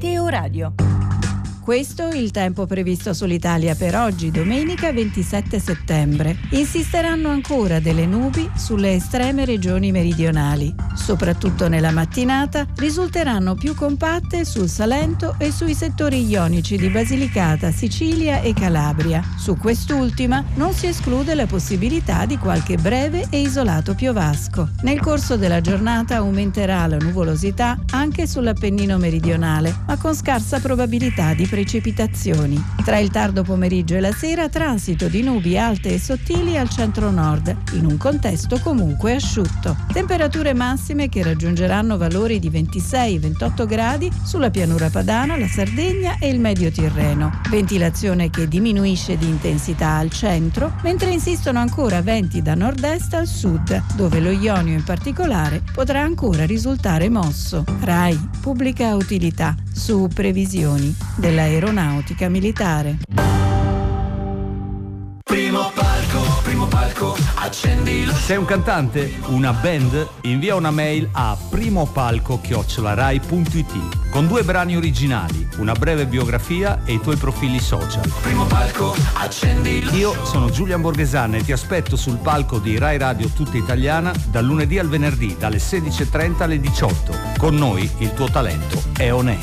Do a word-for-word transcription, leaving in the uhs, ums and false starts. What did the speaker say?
Meteo Radio. Questo il tempo previsto sull'Italia per oggi, domenica ventisette settembre. Insisteranno ancora delle nubi sulle estreme regioni meridionali. Soprattutto nella mattinata risulteranno più compatte sul Salento e sui settori ionici di Basilicata, Sicilia e Calabria. Su quest'ultima non si esclude la possibilità di qualche breve e isolato piovasco. Nel corso della giornata aumenterà la nuvolosità anche sull'Appennino meridionale, ma con scarsa probabilità di precipitazioni. Tra il tardo pomeriggio e la sera transito di nubi alte e sottili al centro-nord, in un contesto comunque asciutto. Temperature massime che raggiungeranno valori di ventisei ventotto gradi sulla pianura padana, la Sardegna e il Medio Tirreno. Ventilazione che diminuisce di intensità al centro, mentre insistono ancora venti da nord-est al sud, dove lo Ionio in particolare potrà ancora risultare mosso. RAI, pubblica utilità, su previsioni dell'aeronautica militare. Primo palco, primo palco, accendilo. Sei un cantante? Una band? Invia una mail a primopalco chiocciola rai punto it con due brani originali, una breve biografia e i tuoi profili social. Primo palco, accendilo. Io sono Giulian Borghesana e ti aspetto sul palco di Rai Radio Tutta Italiana dal lunedì al venerdì, dalle sedici e trenta alle diciotto. Con noi il tuo talento è on air.